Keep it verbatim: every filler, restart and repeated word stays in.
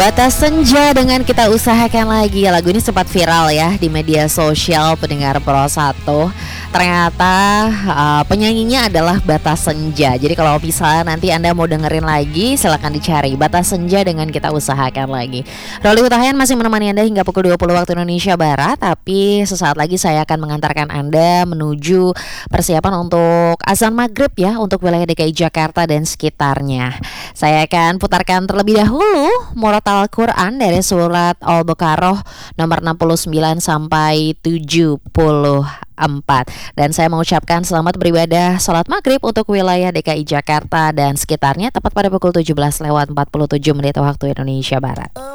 Batas Senja dengan Kita Usahakan Lagi. Lagu ini sempat viral ya di media sosial pendengar Pro satu. Ternyata uh, penyanyinya adalah Batas Senja. Jadi kalau misalnya nanti Anda mau dengerin lagi, silakan dicari Batas Senja dengan Kita Usahakan Lagi. Roli Utahayan masih menemani Anda hingga pukul dua puluh waktu Indonesia Barat. Tapi sesaat lagi saya akan mengantarkan Anda menuju persiapan untuk azan maghrib ya, untuk wilayah D K I Jakarta dan sekitarnya. Saya akan putarkan terlebih dahulu Murotal Quran dari surat Al-Baqarah nomor enam puluh sembilan sampai tujuh puluh empat. Dan saya mengucapkan selamat beribadah salat maghrib untuk wilayah D K I Jakarta dan sekitarnya tepat pada pukul tujuh belas lewat empat puluh tujuh menit waktu Indonesia Barat.